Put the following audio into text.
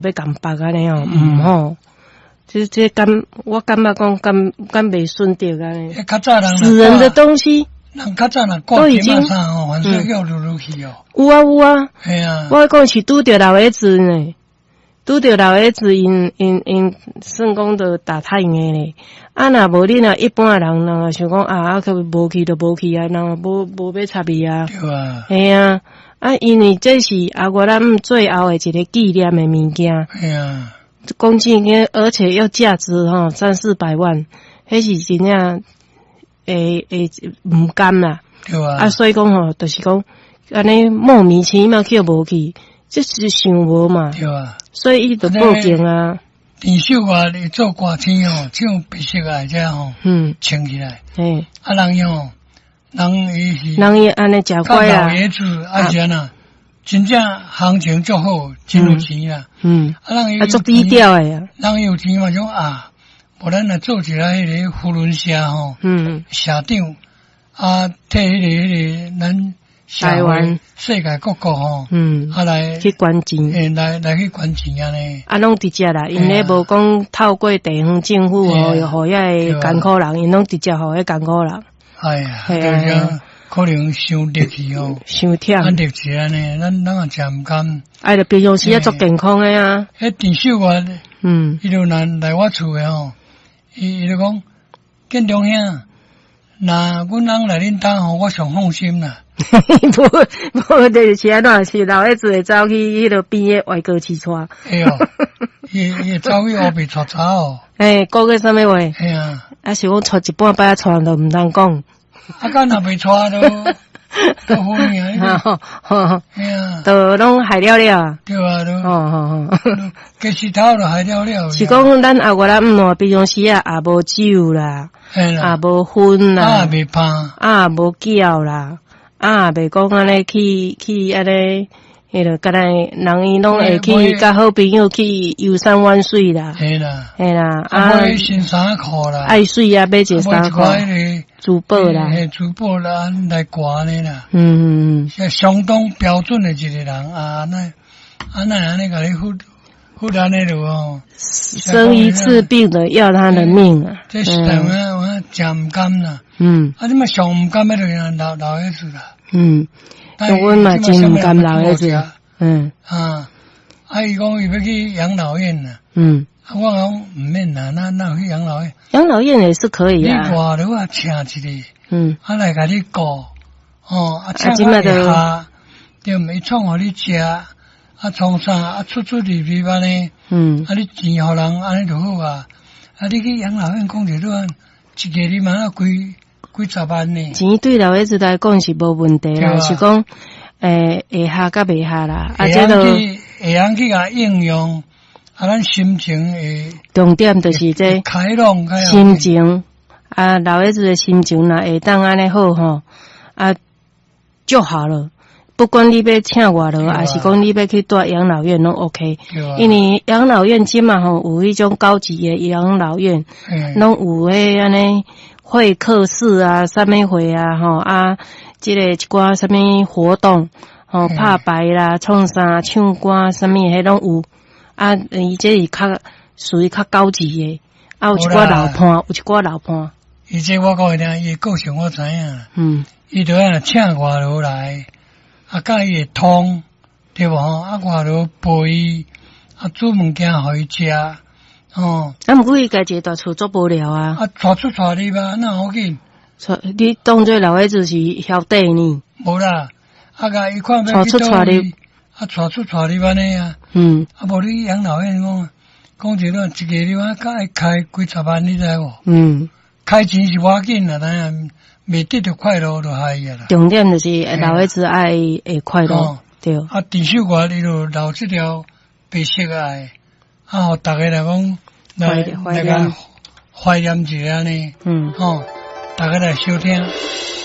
要共别安尼哦，吼。这我感觉讲敢袂顺着安尼。 较早人死人的东西， 人较早人都已经反正要入去哦。 有啊有啊， 系啊。 我讲是拄着老爷子呢，拄着老爷子因算讲着打太硬咧。啊，若无你若一般人若想讲啊，可无去就无去啊，若无要插伊啊。 对啊。 系啊，啊，因为这是我咱最后的一个纪念的物件。 系啊。 讲真个，而且要价值300-400万，迄是真正唔甘啦。 对啊。 啊，所以讲就是讲安尼莫名其妙去无去，这是想无嘛。 对啊。 所以伊就报警啊。 电视外咧做歌星唱白色啊，这穿起来。啊，人伊安尼食乖啦。 老爷子这样真正行情足好，真有钱啦。人伊足低调诶啊。 人有钱嘛，种无咱来做一下迄个福伦社社长替迄个咱台湾世界各国来去管钱， 来去管钱安尼。 拢直接啦，因咧无讲透过地方政府又互遐个艰苦人，因拢直接互迄艰苦人。 哎呀，对可能伤热气伤忝， 热气安尼，咱也真毋甘。 就平常时做健康诶啊。 迄电视外，伊就来我厝诶伊就讲，建中兄，若阮人来恁兜我上放心啦。 无就是安怎是老爷子会走去迄个边诶外国市场。 哎哟，伊走去乌白撮查讲个啥物话？ 哎呀， 是讲撮一半摆撮都毋通讲。 敢若袂撮都好啊！哎呀， 都拢害了了。 对啊，鸡翅头都害了了。 是讲咱外人平常时也无酒啦，也无薰啦， 也袂怕， 也无叫啦，也袂讲安尼去安尼。迄个敢若人伊拢会去甲好朋友去游山玩水啦， 系啦， 买新衫裤啦， 爱水啊，买一衫裤，珠宝啦， 珠宝啦，来挂呢啦，相当标准的一个人啊，安尼甲你负担那种生一次病的要他的命啊， 这是台湾我真唔甘啦，你嘛上唔甘迄个老爷子啦， 阮嘛真毋甘老爷子， 伊讲伊要去养老院啦，我讲唔免啦，那去养老院， 养老院也是可以啊， 你外头请一个，来甲你顾，请下对毋？伊创互你食，创啥，出入安尼，你钱互人安尼就好啊，你去养老院讲一段，一个你嘛几十万呢？ 钱对老爷子来讲是无问题啦，是讲会下甲袂下啦， 会晓去甲应用，咱心情会重点就是这开朗心情，老爷子的心情啦会当安尼好就好了。不管你要请外劳，还是讲你要去住养老院拢 OK， 因为养老院即嘛有迄种高级的养老院，拢有安尼。会客室啊，啥物会啊，即个一寡啥物活动，拍牌啦，创啥唱歌啥物迄拢有，伊这是属于较高级的，有一寡老伴， 伊这我讲听，伊个性我知影，伊就要请外劳来，甲伊会通，对无？外劳陪伊，煮物件互伊食。 毋过伊家己大厝做无聊啊！ 带出带入吧，那好紧。 你当做老爷子是晓得呢？ 无啦，甲伊看要去倒去，带出带入安尼啊。无你养老院讲一个地方，甲伊开几十万，你知无？开钱是要紧啦，当然未得到快乐就害啦。 重点就是老爷子爱会快乐，对。 电视外伊就留这条白色的。互大家来讲，来个怀念一下呢，大家来收听。